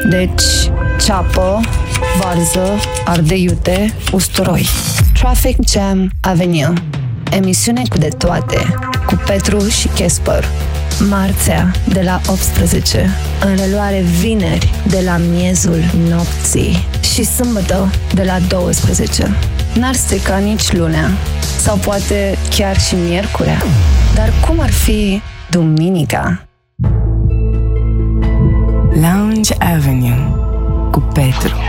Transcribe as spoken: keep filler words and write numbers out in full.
Deci, ceapă, varză, ardei iute, usturoi. Traffic Jam Avenue. Emisiune cu de toate, cu Petru și Casper. Marțea de la optsprezece, în reluare vineri de la miezul nopții și sâmbătă de la douăsprezece. N-ar strica nici lunea, sau poate chiar și miercurea. Dar cum ar fi duminica? Lounge Avenue cu Petru.